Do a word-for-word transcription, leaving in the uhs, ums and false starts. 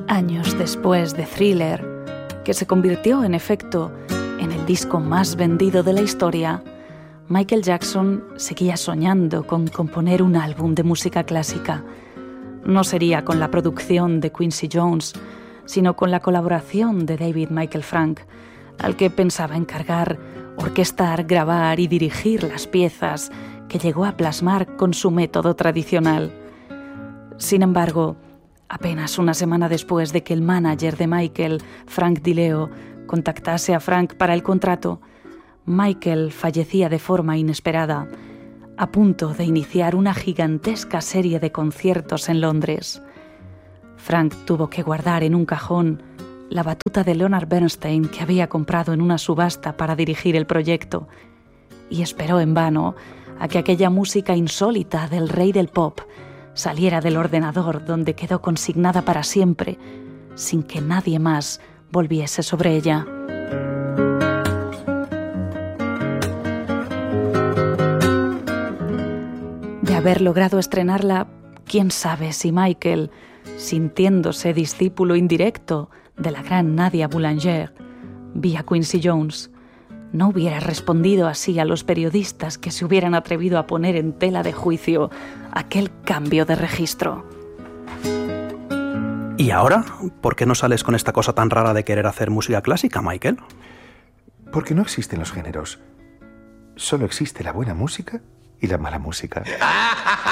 Años después de Thriller, que se convirtió en efecto en el disco más vendido de la historia, Michael Jackson seguía soñando con componer un álbum de música clásica. No sería con la producción de Quincy Jones, sino con la colaboración de David Michael Frank, al que pensaba encargar orquestar, grabar y dirigir las piezas que llegó a plasmar con su método tradicional. Sin embargo, apenas una semana después de que el manager de Michael, Frank DiLeo, contactase a Frank para el contrato, Michael fallecía de forma inesperada, a punto de iniciar una gigantesca serie de conciertos en Londres. Frank tuvo que guardar en un cajón la batuta de Leonard Bernstein que había comprado en una subasta para dirigir el proyecto, y esperó en vano a que aquella música insólita del rey del pop saliera del ordenador donde quedó consignada para siempre, sin que nadie más volviese sobre ella. De haber logrado estrenarla, quién sabe si Michael, sintiéndose discípulo indirecto de la gran Nadia Boulanger, vía Quincy Jones, no hubiera respondido así a los periodistas que se hubieran atrevido a poner en tela de juicio aquel cambio de registro. ¿Y ahora? ¿Por qué no sales con esta cosa tan rara de querer hacer música clásica, Michael? Porque no existen los géneros. Solo existe la buena música y la mala música.